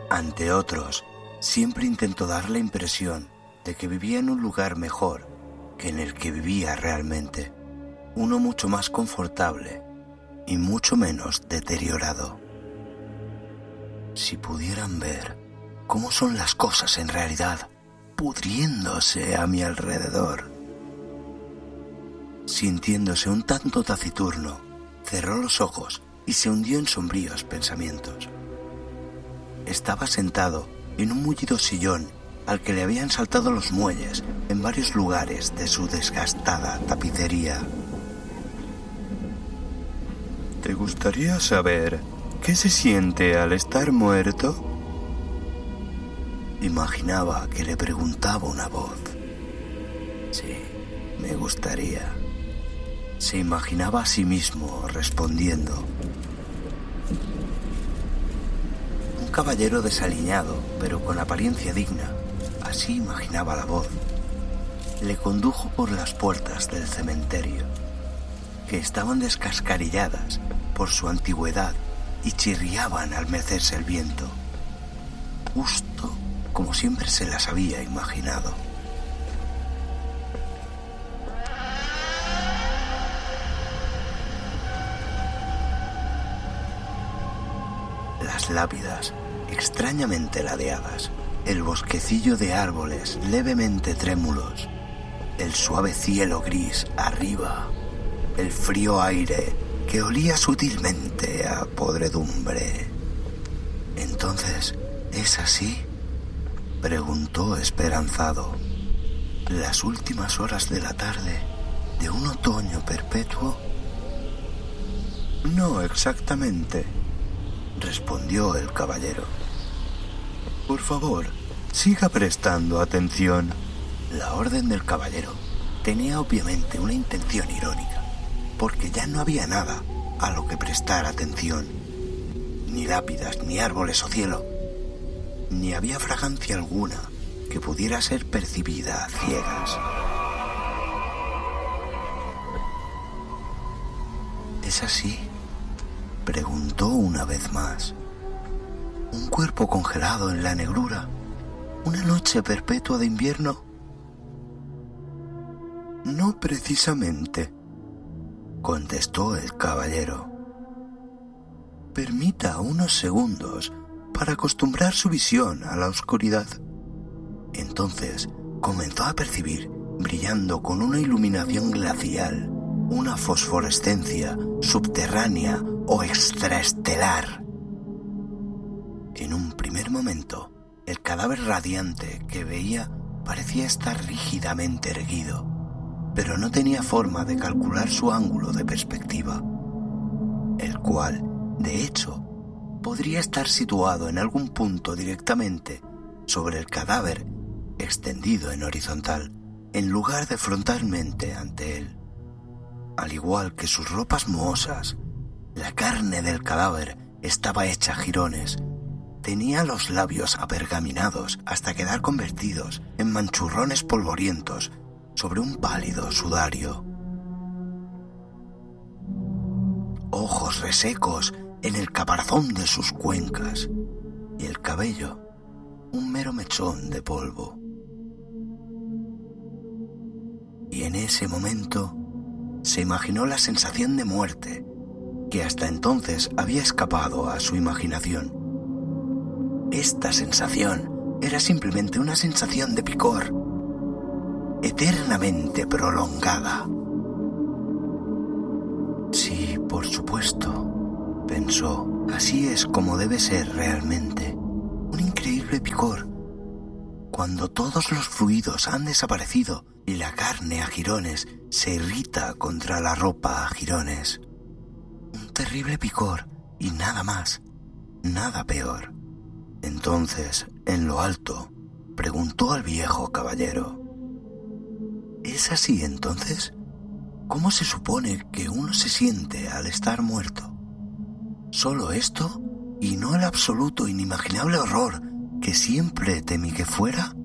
Ante otros, siempre intentó dar la impresión de que vivía en un lugar mejor que en el que vivía realmente, uno mucho más confortable y mucho menos deteriorado. Si pudieran ver cómo son las cosas en realidad, pudriéndose a mi alrededor. Sintiéndose un tanto taciturno, cerró los ojos y se hundió en sombríos pensamientos. Estaba sentado en un mullido sillón al que le habían saltado los muelles en varios lugares de su desgastada tapicería. ¿Te gustaría saber qué se siente al estar muerto? Imaginaba que le preguntaba una voz. Sí, me gustaría. Se imaginaba a sí mismo respondiendo. Un caballero desaliñado, pero con apariencia digna, así imaginaba la voz. Le condujo por las puertas del cementerio, que estaban descascarilladas por su antigüedad y chirriaban al mecerse el viento, justo como siempre se las había imaginado. Las lápidas, extrañamente ladeadas, el bosquecillo de árboles levemente trémulos, el suave cielo gris arriba, el frío aire que olía sutilmente a podredumbre. ¿Entonces es así?, preguntó esperanzado. ¿Las últimas horas de la tarde de un otoño perpetuo? No exactamente, respondió el caballero. Por favor, siga prestando atención. La orden del caballero tenía obviamente una intención irónica, porque ya no había nada a lo que prestar atención. Ni lápidas, ni árboles o cielo. Ni había fragancia alguna que pudiera ser percibida a ciegas. ¿Es así?, preguntó una vez más. ¿Un cuerpo congelado en la negrura? ¿Una noche perpetua de invierno? No precisamente, contestó el caballero. Permita unos segundos para acostumbrar su visión a la oscuridad. Entonces comenzó a percibir, brillando con una iluminación glacial, una fosforescencia subterránea o extraestelar. En un primer momento, el cadáver radiante que veía parecía estar rígidamente erguido, pero no tenía forma de calcular su ángulo de perspectiva, el cual, de hecho, podría estar situado en algún punto directamente sobre el cadáver extendido en horizontal, en lugar de frontalmente ante él. Al igual que sus ropas mohosas, la carne del cadáver estaba hecha jirones. Tenía los labios apergaminados hasta quedar convertidos en manchurrones polvorientos sobre un pálido sudario. Ojos resecos en el caparazón de sus cuencas y el cabello un mero mechón de polvo. Y en ese momento se imaginó la sensación de muerte que hasta entonces había escapado a su imaginación. Esta sensación era simplemente una sensación de picor, eternamente prolongada. Sí, por supuesto, pensó, así es como debe ser realmente. Un increíble picor, cuando todos los fluidos han desaparecido y la carne a jirones se irrita contra la ropa a jirones. Un terrible picor y nada más, nada peor. Entonces, en lo alto, preguntó al viejo caballero: ¿es así entonces? ¿Cómo se supone que uno se siente al estar muerto? ¿Solo esto y no el absoluto inimaginable horror que siempre temí que fuera?